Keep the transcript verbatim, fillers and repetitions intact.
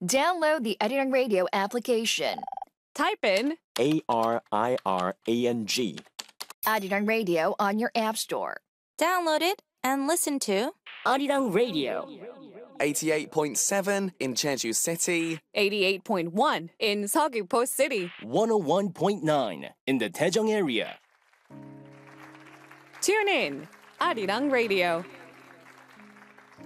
Download the Arirang Radio application. Type in A R I R A N G. Arirang Radio on your app store. Download it and listen to Arirang Radio. eighty-eight point seven in Jeju City. eighty-eight point one in Seogwipo City. one oh one point nine in the Daejeong area. Tune in, Arirang Radio.